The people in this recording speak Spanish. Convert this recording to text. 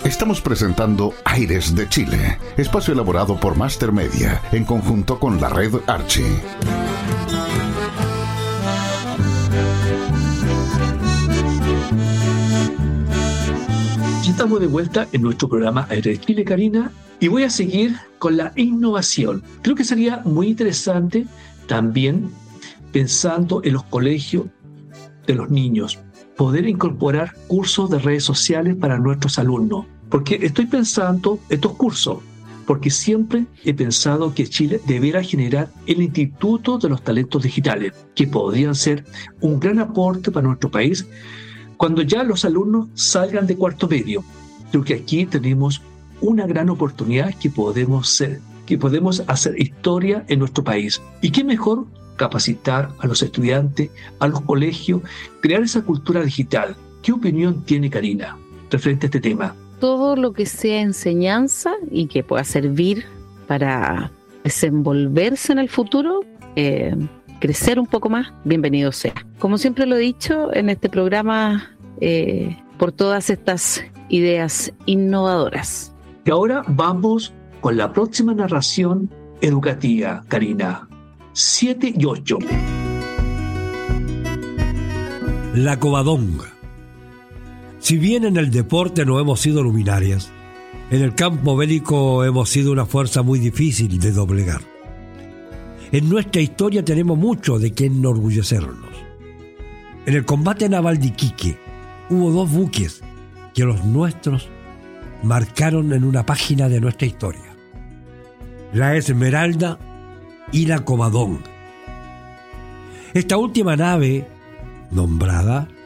Estamos presentando Aires de Chile, espacio elaborado por Master Media en conjunto con la red Archie. Ya estamos de vuelta en nuestro programa Aires de Chile, Karina, y voy a seguir con la innovación. Creo que sería muy interesante también, pensando en los colegios de los niños, poder incorporar cursos de redes sociales para nuestros alumnos. Porque estoy pensando estos cursos, porque siempre he pensado que Chile debiera generar el Instituto de los Talentos Digitales, que podrían ser un gran aporte para nuestro país cuando ya los alumnos salgan de cuarto medio. Creo que aquí tenemos una gran oportunidad que podemos hacer historia en nuestro país. ¿Y qué mejor? Capacitar a los estudiantes, a los colegios, crear esa cultura digital. ¿Qué opinión tiene Karina referente a este tema? Todo lo que sea enseñanza y que pueda servir para desenvolverse en el futuro, crecer un poco más, bienvenido sea. Como siempre lo he dicho en este programa, por todas estas ideas innovadoras. Y ahora vamos con la próxima narración educativa, Karina. 7 y 8. La Covadonga. Si bien en el deporte no hemos sido luminarias, en el campo bélico hemos sido una fuerza muy difícil de doblegar. En nuestra historia tenemos mucho de qué enorgullecernos. En el combate naval de Iquique hubo 2 buques que los nuestros marcaron en una página de nuestra historia: la Esmeralda y la Covadonga. Esta última nave nombrada